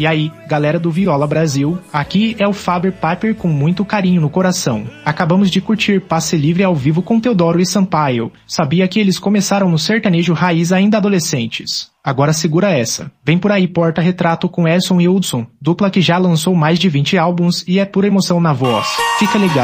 E aí, galera do Viola Brasil, aqui é o Faber Piper com muito carinho no coração. Acabamos de curtir Passe Livre ao vivo com Teodoro e Sampaio. Sabia que eles começaram no sertanejo raiz ainda adolescentes. Agora segura essa. Vem por aí Porta Retrato com Edson e Hudson, dupla que já lançou mais de 20 álbuns e é pura emoção na voz. Fica ligado.